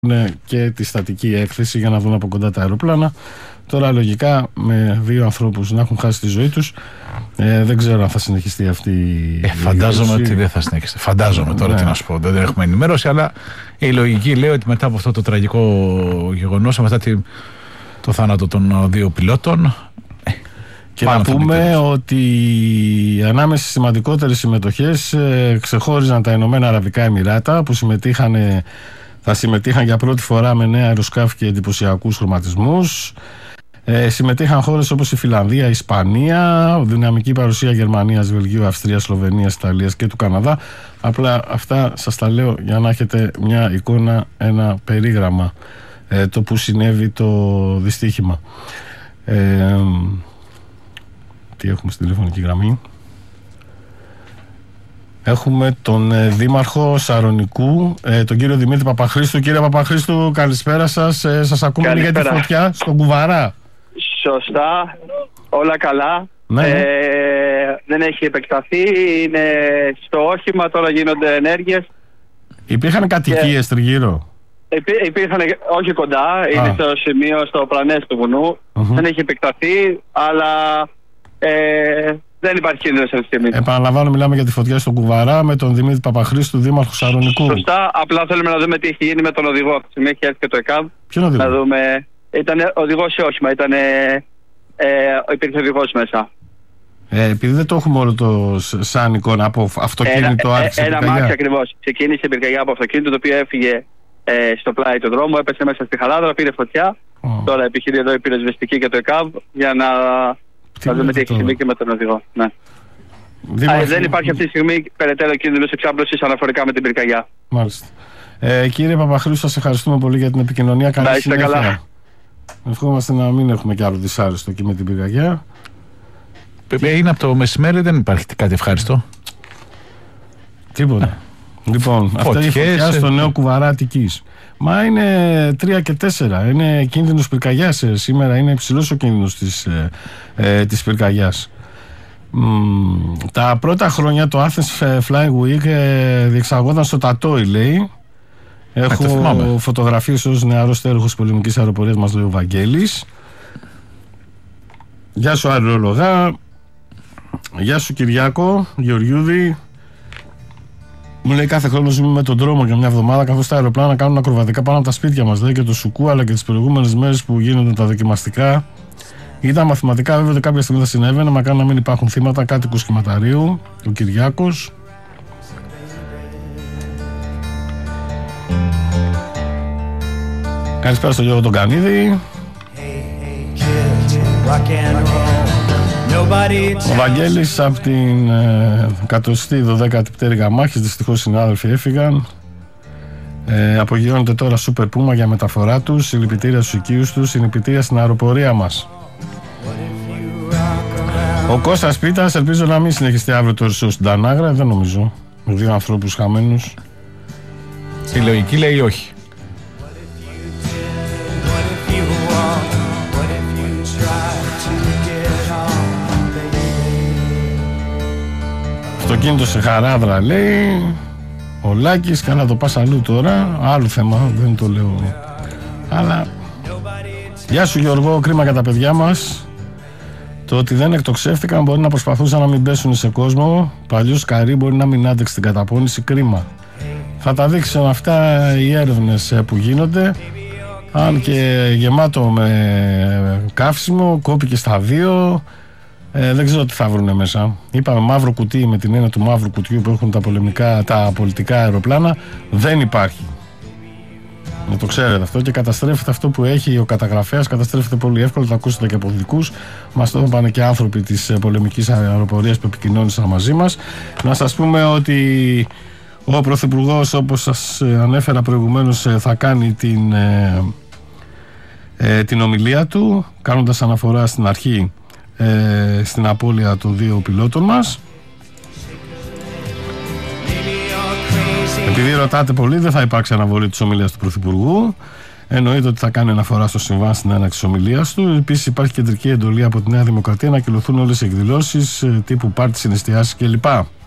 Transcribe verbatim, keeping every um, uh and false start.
και τη στατική έκθεση για να δουν από κοντά τα αεροπλάνα. Τώρα λογικά με δύο ανθρώπους να έχουν χάσει τη ζωή τους, ε, δεν ξέρω αν θα συνεχιστεί αυτή η. Ε, φαντάζομαι ότι δεν θα συνεχιστεί. Φαντάζομαι τώρα, ναι. Τι να σου πω, δεν έχουμε ενημέρωση, αλλά η λογική λέει ότι μετά από αυτό το τραγικό γεγονός, μετά τη, το θάνατο των δύο πιλότων. Και να πούμε ότι ανάμεσα στις σημαντικότερες συμμετοχές ε, ξεχώριζαν τα Ηνωμένα Αραβικά Εμιράτα που συμμετείχαν, θα συμμετείχαν για πρώτη φορά με νέα αεροσκάφη και εντυπωσιακούς χρωματισμούς. Ε, συμμετείχαν χώρες όπως η Φιλανδία, η Ισπανία, δυναμική παρουσία Γερμανίας, Βελγίου, Αυστρίας, Σλοβενίας, Ιταλίας και του Καναδά. Απλά αυτά σας τα λέω για να έχετε μια εικόνα, ένα περίγραμμα ε, το που συνέβη το δυστύχημα. Ε, τι έχουμε στην τηλεφωνική γραμμή? Έχουμε τον ε, Δήμαρχο Σαρονικού, ε, τον κύριο Δημήτρη Παπαχρήστου. Κύριε Παπαχρήστου, καλησπέρα σας. Ε, σας ακούμε για τη φωτιά στον Κουβαρά. Σωστά, όλα καλά. Ναι. Ε, δεν έχει επεκταθεί, είναι στο όχημα, τώρα γίνονται ενέργειες. Υπήρχαν κατοικίες και... τριγύρω? Υπή, υπήρχαν, όχι κοντά, Α. είναι στο σημείο, στο πλανές του βουνού. Uh-huh. Δεν έχει επεκταθεί, αλλά ε, δεν υπάρχει κίνδυνος αυτή τη στιγμή. Επαναλαμβάνω, μιλάμε για τη φωτιά στον Κουβαρά με τον Δημήτρη Παπαχρήστου, Δήμαρχο Σαρονικού. Σωστά, απλά θέλουμε να δούμε τι έχει γίνει με τον οδηγό. Αυτή τη στιγμή έχει έρθει και το ΕΚΑΒ. Ποιον οδηγό? Να δούμε. Ήταν οδηγός σε όχημα, ήταν, ε, υπήρχε οδηγός μέσα. Ε, επειδή δεν το έχουμε όλο το σαν εικόνα από αυτοκίνητο, άρχισε ένα μάξι ακριβώς. Ξεκίνησε η πυρκαγιά από αυτοκίνητο, το οποίο έφυγε ε, στο πλάι του δρόμου, έπεσε μέσα στη χαλάδρα, πήρε φωτιά. Oh. Τώρα επιχειρεί εδώ η πυροσβεστική και το ΕΚΑΒ για να, να δούμε τι έχει συμβεί και με τον οδηγό. Ναι. Α, δεν υπάρχει αυτή τη στιγμή περαιτέρω κίνδυνος εξάπλωσης αναφορικά με την πυρκαγιά. Μάλιστα. Ε, κύριε Παπαχρήστου, σας ευχαριστούμε πολύ για την επικοινωνία. Καλή συνέχεια. Καλά. Ευχόμαστε να μην έχουμε κι άλλο δυσάρεστο και με την πυρκαγιά. Είναι από το μεσημέρι, δεν υπάρχει κάτι ευχάριστο. Τίποτα. Λοιπόν, αυτή η φωτιά στο νέο Κουβαρά Αττικής. Μα είναι τρία και τέσσερα. Είναι κίνδυνος πυρκαγιάς σήμερα. Είναι υψηλός ο κίνδυνος της, ε, της πυρκαγιάς. Μ, τα πρώτα χρόνια το Athens Flying Week ε, διεξαγόταν στο Τατόι, λέει. Έχω φωτογραφίες ως νεαρός τέροχος πολεμικής αεροπορίας, μας λέει ο Βαγγέλης. Γεια σου αερολόγα. Γεια σου Κυριάκο Γεωργιούδη. Μου λέει κάθε χρόνο ζούμε με τον δρόμο για μια εβδομάδα, καθώς τα αεροπλάνα κάνουν ακροβατικά πάνω από τα σπίτια μας. Λέει και το Σουκού, αλλά και τις προηγούμενες μέρες που γίνονται τα δοκιμαστικά. Ήταν μαθηματικά, βέβαια ότι κάποια στιγμή θα συνέβαινε, μακάρι να μην υπάρχουν θύματα, κάτοικου σχηματαρίου. Ο Κυριάκος. Καλησπέρα στον Γιώργο τον Κανίδη. Ο Βαγγέλης από την εκατοστή δωδέκατη πτέρυγα μάχης, δυστυχώς οι συνάδελφοι έφυγαν. Ε, απογειώνεται τώρα Super Puma για μεταφορά τους, συλληπιτήρια στους οικείους τους, συλληπιτήρια στην αεροπορία μας. Ο Κώστας Πίτας, ελπίζω να μην συνεχιστεί αύριο το ρησό στην Τανάγρα, δεν νομίζω, με δύο ανθρώπους χαμένους. Η λογική λέει όχι. Αυτοκίνητο σε Χαράδρα, λέει ο Λάκης, καλά το πας αλλού τώρα, άλλο θέμα, δεν το λέω. Αλλά γεια σου Γιώργο, κρίμα για τα παιδιά μας. Το ότι δεν εκτοξεύτηκαν μπορεί να προσπαθούσαν να μην πέσουν σε κόσμο. Παλιός καρύ μπορεί να μην άντεξε την καταπώνηση, κρίμα. Θα τα δείξουν αυτά οι έρευνες που γίνονται. Αν και γεμάτο με καύσιμο, κόπηκε στα δύο. Ε, δεν ξέρω τι θα βρουνε μέσα. Είπαμε μαύρο κουτί, με την έννοια του μαύρου κουτιού που έχουν τα, πολεμικά, τα πολιτικά αεροπλάνα. Δεν υπάρχει. Να το ξέρετε αυτό, και καταστρέφεται αυτό που έχει ο καταγραφέας, καταστρέφεται πολύ εύκολα. Το ακούσατε και από ειδικούς. Μας το είπαν και άνθρωποι της πολεμικής αεροπορίας που επικοινώνησαν μαζί μας. Να σας πούμε ότι ο Πρωθυπουργός, όπως σας ανέφερα προηγουμένως, θα κάνει την, ε, ε, την ομιλία του, κάνοντας αναφορά στην αρχή ε, στην απώλεια των δύο πιλότων μας. Επειδή ρωτάτε πολύ, δεν θα υπάρξει αναβολή της ομιλίας του Πρωθυπουργού. Εννοείται ότι θα κάνει αναφορά στο συμβάν στην έναρξη της ομιλίας του. Επίσης, υπάρχει κεντρική εντολή από τη Νέα Δημοκρατία να ακυρωθούν όλες οι εκδηλώσεις τύπου πάρτι, συναισθιάσεις κλπ.